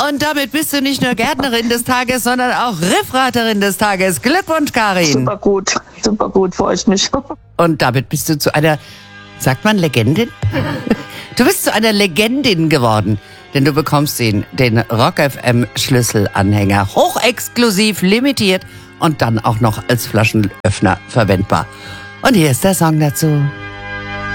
und damit bist du nicht nur Gärtnerin des Tages, sondern auch Riffraterin des Tages. Glückwunsch, Karin. Super gut, freue ich mich. Und damit bist du zu einer, sagt man Legendin? Du bist zu einer Legendin geworden, denn du bekommst den Rock FM Schlüsselanhänger, hochexklusiv, limitiert und dann auch noch als Flaschenöffner verwendbar. Und hier ist der Song dazu.